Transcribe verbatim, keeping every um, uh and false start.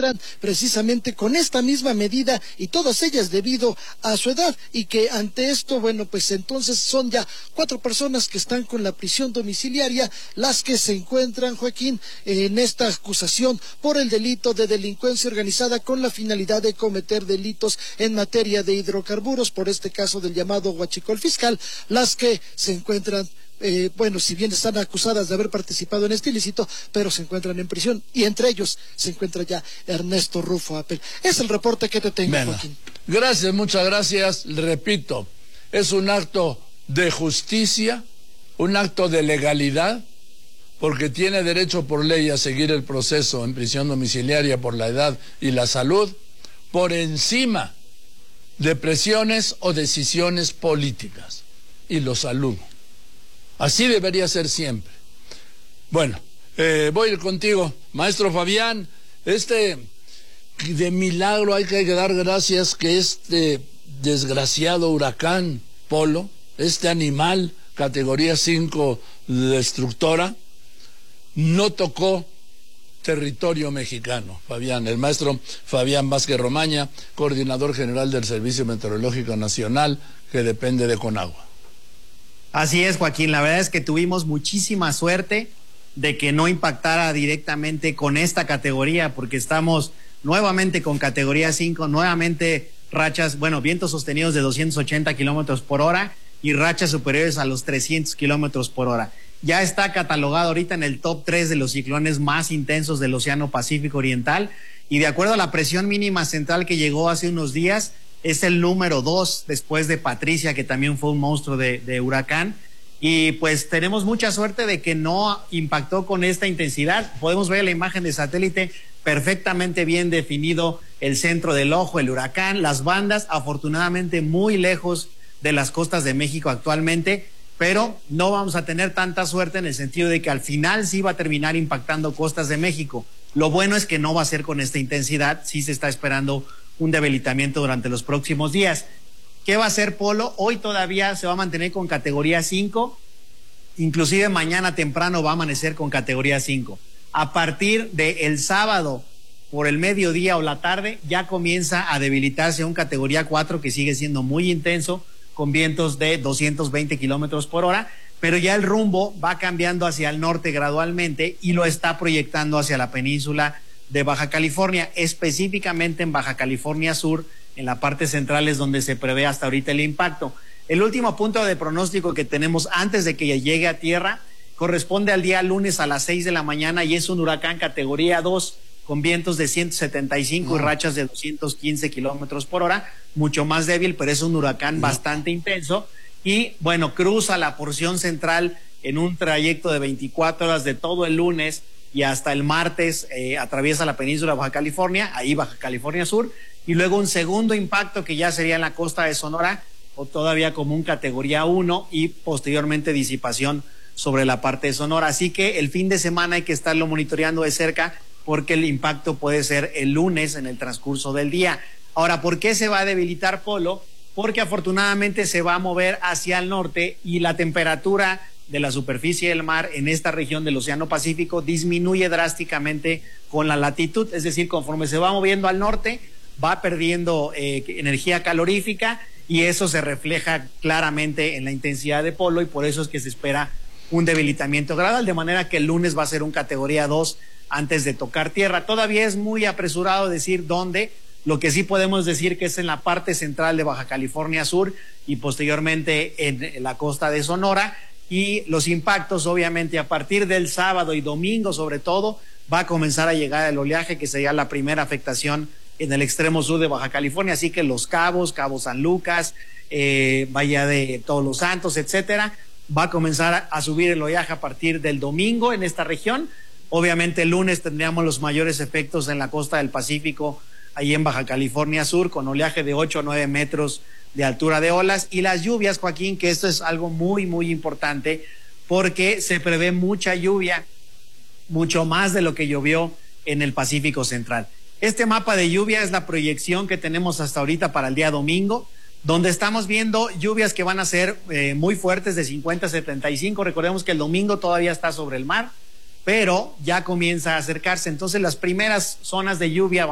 encuentran precisamente con esta misma medida, y todas ellas debido a su edad, y que ante esto, bueno, pues entonces son ya cuatro personas que están con la prisión domiciliaria, las que se encuentran, Joaquín, en esta acusación por el delito de delincuencia organizada con la finalidad de cometer delitos en materia de hidrocarburos, por este caso del llamado huachicol fiscal, las que se encuentran Eh, bueno, si bien están acusadas de haber participado en este ilícito, pero se encuentran en prisión, y entre ellos se encuentra ya Ernesto Rufo Apel. Es el reporte que te tengo, Venga. Joaquín. Gracias, muchas gracias. Repito, es un acto de justicia, un acto de legalidad, porque tiene derecho por ley a seguir el proceso en prisión domiciliaria por la edad y la salud, por encima de presiones o decisiones políticas. Y lo saludo. Así debería ser siempre. Bueno, eh, voy a ir contigo, maestro Fabián. Este, de milagro hay que dar gracias que este desgraciado huracán Polo, este animal categoría cinco destructora, no tocó territorio mexicano. Fabián, el maestro Fabián Vázquez Romaña, coordinador general del Servicio Meteorológico Nacional, que depende de Conagua. Así es, Joaquín, la verdad es que tuvimos muchísima suerte de que no impactara directamente con esta categoría, porque estamos nuevamente con categoría cinco, nuevamente rachas, bueno, vientos sostenidos de doscientos ochenta kilómetros por hora y rachas superiores a los trescientos kilómetros por hora. Ya está catalogado ahorita en el top tres de los ciclones más intensos del Océano Pacífico Oriental, y de acuerdo a la presión mínima central que llegó hace unos días, es el número dos después de Patricia, que también fue un monstruo de, de huracán. Y pues tenemos mucha suerte de que no impactó con esta intensidad. Podemos ver la imagen de satélite, perfectamente bien definido el centro del ojo, el huracán, las bandas, afortunadamente muy lejos de las costas de México actualmente, pero no vamos a tener tanta suerte en el sentido de que al final sí va a terminar impactando costas de México. Lo bueno es que no va a ser con esta intensidad, sí se está esperando un debilitamiento durante los próximos días. ¿Qué va a hacer Polo? Hoy todavía se va a mantener con categoría cinco, inclusive mañana temprano va a amanecer con categoría cinco. A partir del sábado, por el mediodía o la tarde, ya comienza a debilitarse a un categoría cuatro, que sigue siendo muy intenso, con vientos de doscientos veinte kilómetros por hora, pero ya el rumbo va cambiando hacia el norte gradualmente y lo está proyectando hacia la península de Baja California, específicamente en Baja California Sur, en la parte central es donde se prevé hasta ahorita el impacto. El último punto de pronóstico que tenemos antes de que llegue a tierra corresponde al día lunes a las seis de la mañana y es un huracán categoría dos con vientos de ciento setenta y cinco no. y rachas de doscientos quince kilómetros por hora, mucho más débil, pero es un huracán no. bastante intenso, y bueno, cruza la porción central en un trayecto de veinticuatro horas de todo el lunes y hasta el martes eh, atraviesa la península de Baja California, ahí Baja California Sur, y luego un segundo impacto que ya sería en la costa de Sonora, o todavía como un categoría uno, y posteriormente disipación sobre la parte de Sonora. Así que el fin de semana hay que estarlo monitoreando de cerca, porque el impacto puede ser el lunes en el transcurso del día. Ahora, ¿por qué se va a debilitar Polo? Porque afortunadamente se va a mover hacia el norte y la temperatura de la superficie del mar en esta región del Océano Pacífico disminuye drásticamente con la latitud, es decir, conforme se va moviendo al norte, va perdiendo eh, energía calorífica, y eso se refleja claramente en la intensidad de Polo, y por eso es que se espera un debilitamiento gradual, de manera que el lunes va a ser un categoría dos antes de tocar tierra. Todavía es muy apresurado decir dónde. Lo que sí podemos decir que es en la parte central de Baja California Sur y posteriormente en la costa de Sonora, y los impactos obviamente a partir del sábado y domingo sobre todo va a comenzar a llegar el oleaje, que sería la primera afectación en el extremo sur de Baja California, así que Los Cabos, Cabo San Lucas, eh, Bahía de Todos los Santos, etcétera, va a comenzar a subir el oleaje a partir del domingo en esta región. Obviamente el lunes tendríamos los mayores efectos en la costa del Pacífico, ahí en Baja California Sur, con oleaje de ocho a nueve metros de altura de olas, y las lluvias, Joaquín, que esto es algo muy, muy importante, porque se prevé mucha lluvia, mucho más de lo que llovió en el Pacífico Central. Este mapa de lluvia es la proyección que tenemos hasta ahorita para el día domingo, donde estamos viendo lluvias que van a ser eh, muy fuertes, de cincuenta a setenta y cinco. Recordemos que el domingo todavía está sobre el mar, pero ya comienza a acercarse. Entonces las primeras zonas de lluvia